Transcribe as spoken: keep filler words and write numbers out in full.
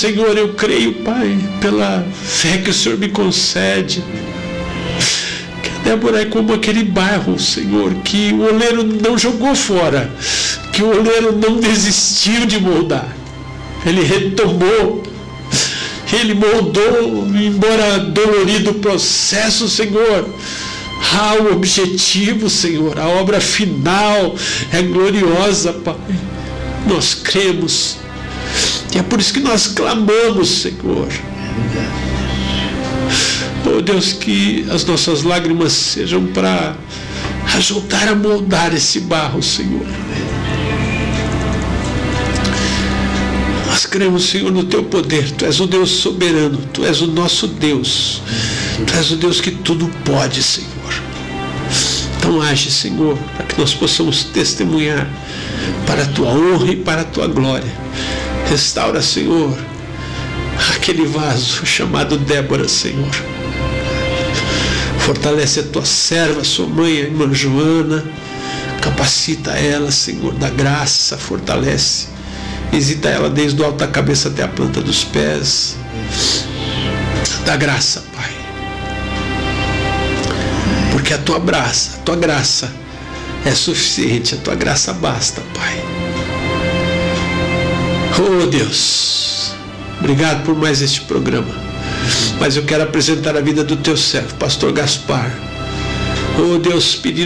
Senhor, eu creio, Pai, pela fé que o Senhor me concede, que a Débora é como aquele barro, Senhor, que o oleiro não jogou fora, que o oleiro não desistiu de moldar. Ele retomou, ele moldou, embora dolorido o processo, Senhor. Ah, o objetivo, Senhor, a obra final é gloriosa, Pai. Nós cremos. E é por isso que nós clamamos, Senhor. Oh Deus, que as nossas lágrimas sejam para ajudar a moldar esse barro, Senhor. Nós cremos, Senhor, no Teu poder. Tu és o Deus soberano, Tu és o nosso Deus. Tu és o Deus que tudo pode, Senhor. Então age, Senhor, para que nós possamos testemunhar para a Tua honra e para a Tua glória. Restaura, Senhor, aquele vaso chamado Débora, Senhor. Fortalece a Tua serva, a Sua mãe, a irmã Joana. Capacita ela, Senhor, da graça, fortalece. Visita ela desde o alto da cabeça até a planta dos pés. Dá graça, Pai. Porque a Tua graça, a Tua graça é suficiente, a Tua graça basta, Pai. Oh Deus, obrigado por mais este programa. Mas eu quero apresentar a vida do Teu servo, pastor Gaspar. Oh Deus, pedir